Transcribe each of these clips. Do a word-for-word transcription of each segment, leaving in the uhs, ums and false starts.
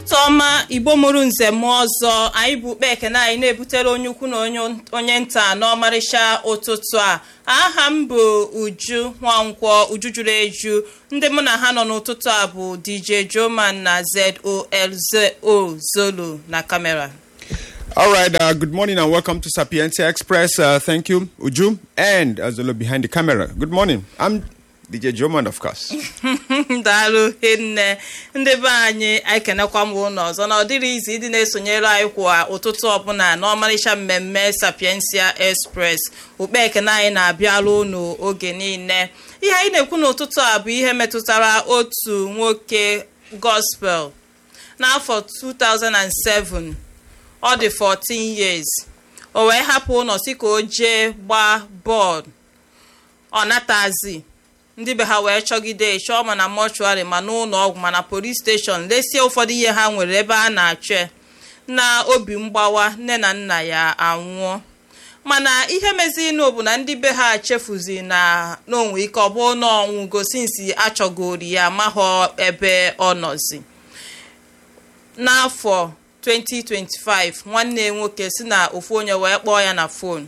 ụtụtụ ọma Igbo mụrụ nze m ọzọ anyị bụ ukpe ekene anyị na-ebutere onye ukwu na onye nta n'ọmarịcha ụtụtụ a. Aha m bụ Uju Nwankwọ, Uju juru eju. Ndị mụ na ha nọ n'ụtụtụ a bụ D J Joman na Z O L Z O Zolo na kamera. All right, uh, good morning and welcome to Sapientia Express. Uh, thank you, Uju, and Azolo behind the camera. Good morning. I'm D J Joman, of course. Daalụ hinne ndị be anyị anyị kenekwa m ụlọ ọzọ na ọ dịrị izi ịdị na-esonyere anyị kwa ụtụtụ ọbụla n'ọmarịcha mmemme Sapientia Express. Ukpe ekene anyị na-abịara unu oge niile. Ihe anyị na-ekwu n'ụtụtụ a bụ ihe metụtara otu nwoke gospel n'afọ two thousand seven. Ọ dị fourteen years. O wee hapụ ụlọ si ka o jee gbaa bọọlụ. Ọ natazi. Ndị be ha wee chọgide chọọ ma na mọchụarị ma n'ụlọ ọgwụ ma na polis steshọn lesie ụfọdụ ihe ha nwere ebe a na-achọ na obi mgbawa nne na nna ya anwụọ. Mana ihe mezinụ bụ na ndị be ha chefuzi na n'onwe ike ọ bụ n'ọnwụ gosi nsi achọgori ya mahọ ebe ọ nọzi. N'afọ twenty twenty-five nwanne nwoke si na ofu onye wee kpọọ ya na fon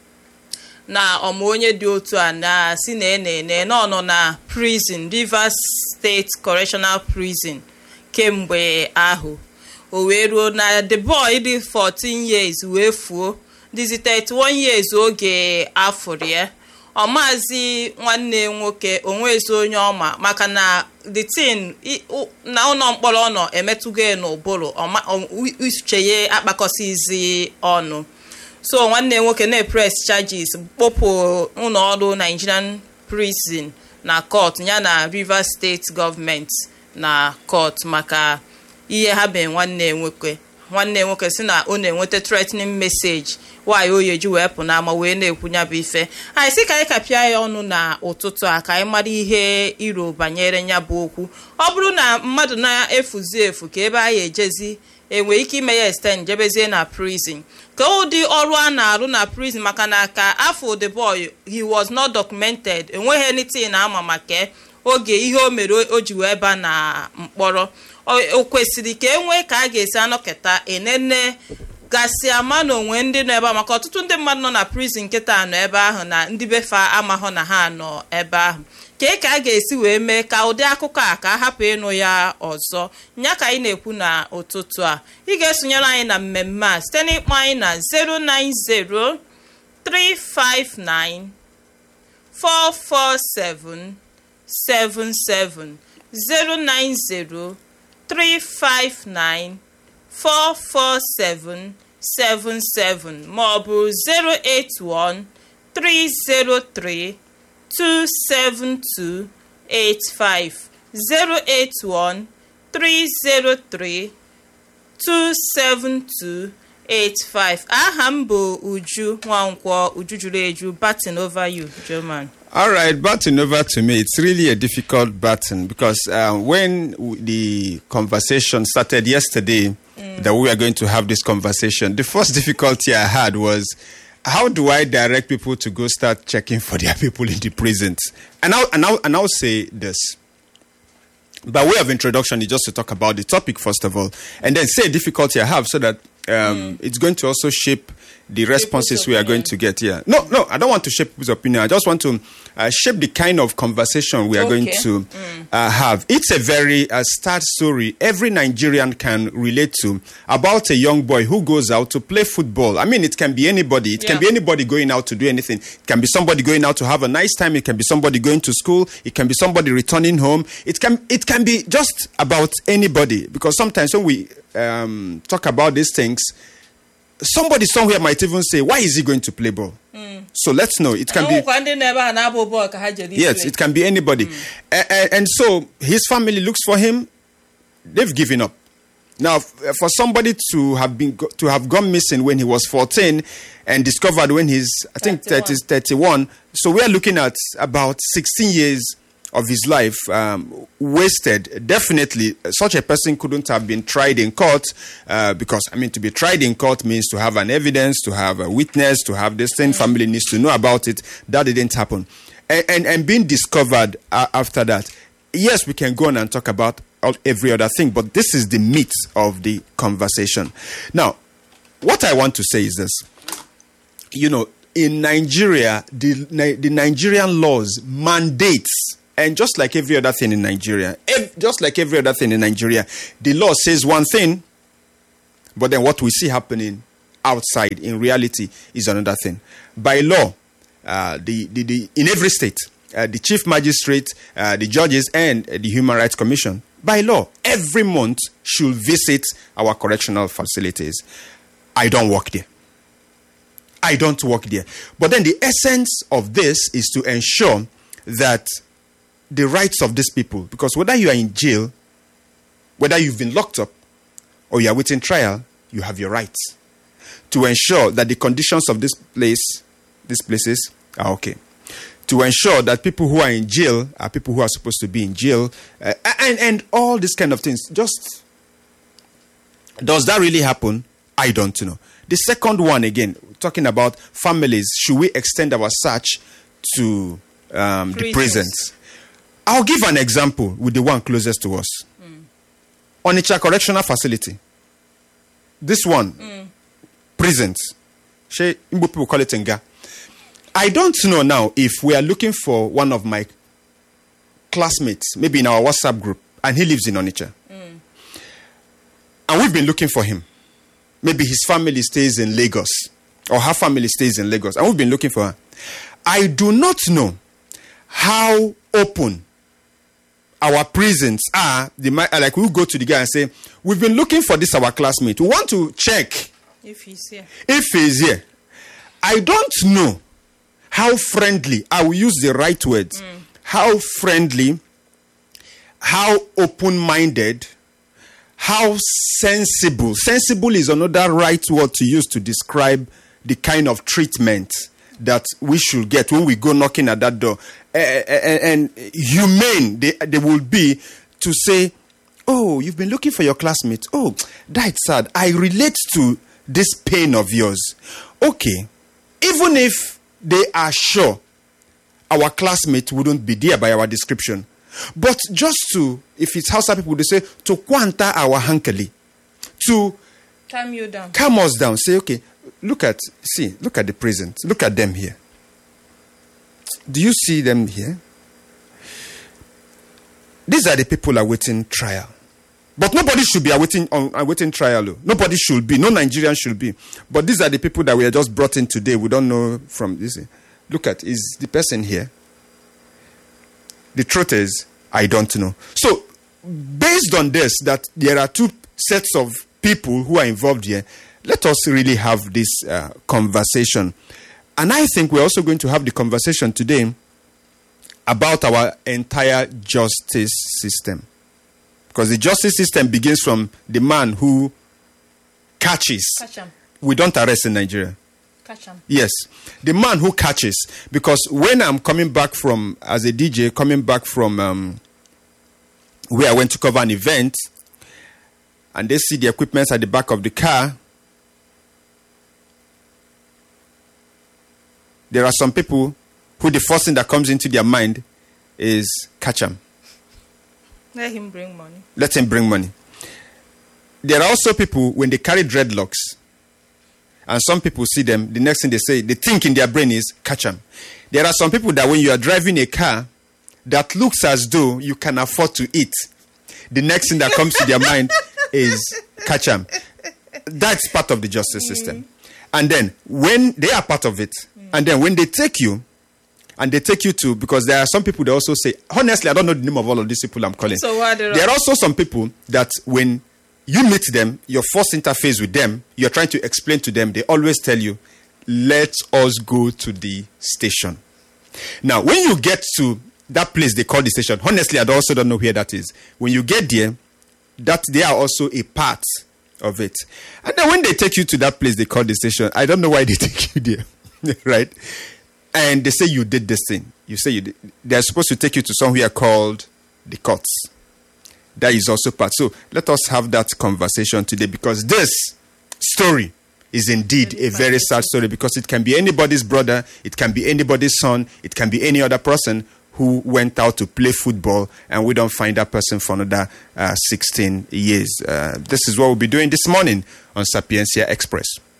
na ọmụ onye dị otu a na si na enene na ọ nọ na prison, Rivers State Correctional Prison kemgbe ahụ. O wee ruo na the boy dị fourteen years wee fuo dịzi thirty-one years oge afọ ya. Ọ maazị nwanne nwoke onwezi onye ọma maka na the thing na ụlọ mkpọrọ ọ nọ emetụgo n'ụbụrụ uche ya akpakọsizi ọnụ. So nwanne nwoke na-press charges kpọpụ ụlọ ọrụ Nigerian prison na court ya na Rivers State Government na court maka ihe ha be nwanne nwoke. Nwanne nwoke si na ọ na-enweta threatening message why oye ji wee pụ n'ama wee na-ekwunya bụ ife. Anyị sị ka anyị kapịa ya ọnụ na ụtụtụ a ka anyị mara ihe iro banyere ya bụ okwu. Ọ bụrụ na mmadụ na-efuzi efu ka ebe anyị ejezi enwe ike ime ya extend jebezie na prison ka ụdị ọrụ a na-arụ na prison maka na ka afọ the boy he was not documented, enweghị anything na ama maka oge ihe o mere o ji wee ba na mkpọrọ. O kwesịrị ka enwee ka a ga-esi anọkịta enene gasị ama na onwe ndị nọ ebe ahụ maka ọtụtụ ndị mmadụ nọ na prison nkịta nọ ebe ahụ na ndị befa amahụ na ha nọ ebe ahụ. Kee ka a ga-esi wee mee ka ụdị akụkọ a ka a hapụ ịnụ ya ọzọ nya ka anyị na-ekwu na ụtụtụ a. Ị ga-esonyere anyị na mmemme a site n'ịkpọ anyị na zero nine zero three five nine four four seven seven seven zero nine zero three five nine four four seven seven seven ma ọ bụ zero eight one three zero three two seven two eight five zero eight one three zero three two seven two eight five. Aha m bụ Uju Nwankwọ, Uju juru eju. Batting over you, German. All right, batting over to me. It's really a difficult batting because uh, when the conversation started yesterday, mm. that we were going to have this conversation, the first difficulty I had was, how do I direct people to go start checking for their people in the prisons? And I'll, and I'll, and I'll say this. By way of introduction, is just to talk about the topic, first of all, and then say a difficulty I have so that um, mm. it's going to also shape the responses we are going to get here. No, no, I don't want to shape people's opinion. I just want to uh, shape the kind of conversation we are okay. going to mm. uh, have. It's a very uh, sad story every Nigerian can relate to about a young boy who goes out to play football. I mean, it can be anybody. It yeah. can be anybody going out to do anything. It can be somebody going out to have a nice time. It can be somebody going to school. It can be somebody returning home. It can, it can be just about anybody. Because sometimes when we um, talk about these things, somebody somewhere might even say, why is he going to play ball? Mm. So let's know. It can be... Yes, it can be anybody. Mm. And, and so his family looks for him. They've given up. Now, for somebody to have been to have gone missing when he was fourteen and discovered when he's, I think, thirty, thirty-one. So we are looking at about sixteen years of his life um, wasted. Definitely, such a person couldn't have been tried in court uh, because, I mean, to be tried in court means to have an evidence, to have a witness, to have this thing. Family needs to know about it. That didn't happen. And, and, and being discovered uh, after that, yes, we can go on and talk about all, every other thing. But this is the meat of the conversation. Now, what I want to say is this. You know, in Nigeria, the, the Nigerian laws mandates, and just like every other thing in Nigeria, ev- just like every other thing in Nigeria, the law says one thing, but then what we see happening outside in reality is another thing. By law, uh, the, the, the in every state, uh, the chief magistrate, uh, the judges, and uh, the Human Rights Commission, by law, every month should visit our correctional facilities. I don't work there. I don't work there. But then the essence of this is to ensure that the rights of these people, because whether you are in jail, whether you've been locked up, or you are waiting trial, you have your rights. To ensure that the conditions of this place, these places are okay. To ensure that people who are in jail are people who are supposed to be in jail, uh, and, and all these kind of things. Just, does that really happen? I don't know. The second one, again, talking about families, should we extend our search to um, the prisons? I'll give an example with the one closest to us. Mm. Onitsha Correctional Facility. This one, mm. prisons. Igbo people call it Nga. I don't know now if we are looking for one of my classmates, maybe in our WhatsApp group, and he lives in Onitsha. Mm. And we've been looking for him. Maybe his family stays in Lagos, or her family stays in Lagos, and we've been looking for her. I do not know how open our prisons are. They might, like, we'll go to the guy and say, we've been looking for this, our classmate. We want to check if he's here. If he's here. I don't know how friendly, I will use the right words, mm. how friendly, how open-minded, how sensible. Sensible is another right word to use to describe the kind of treatment that we should get when we go knocking at that door. Uh, and, and humane they, they will be to say, oh, you've been looking for your classmate. Oh, that's sad. I relate to this pain of yours. Okay. Even if they are sure our classmate wouldn't be there by our description, but just to, if it's Hausa people, they say, to quanta our hankali, to calm you down, calm us down. Say, okay, look at, see, look at the prisons. Look at them here. Do you see them here? These are the people awaiting trial. But nobody should be awaiting, um, awaiting trial. Though. Nobody should be. No Nigerian should be. But these are the people that we are just brought in today. We don't know from this. Look at, is the person here? The truth is, I don't know. So, based on this, that there are two sets of people who are involved here, let us really have this uh, conversation. And I think we're also going to have the conversation today about our entire justice system. Because the justice system begins from the man who catches. Catch him. We don't arrest in Nigeria. Catch him. Yes. The man who catches. Because when I'm coming back from, as a D J, coming back from um, where I went to cover an event, and they see the equipment at the back of the car, there are some people who the first thing that comes into their mind is catch him. Let him bring money. Let him bring money. There are also people, when they carry dreadlocks, and some people see them, the next thing they say, they think in their brain is, catch them. There are some people that when you are driving a car that looks as though you can afford to eat, the next thing that comes to their mind is, catch them. That's part of the justice system. Mm. And then, when they are part of it, mm. and then when they take you, and they take you to, because there are some people that also say, honestly, I don't know the name of all of these people I'm calling. So what there are also some people that when you meet them, your first interface with them, you're trying to explain to them, they always tell you, let us go to the station. Now, when you get to that place they call the station, honestly, I also don't know where that is. When you get there, that they are also a part of it. And then when they take you to that place they call the station, I don't know why they take you there, right? And they say you did this thing. You say you did. They're supposed to take you to somewhere called the courts. That is also part. So let us have that conversation today, because this story is indeed a very sad story, because it can be anybody's brother, it can be anybody's son, it can be any other person who who went out to play football and we don't find that person for another uh, sixteen years. Uh, this is what we'll be doing this morning on Sapiencia Express.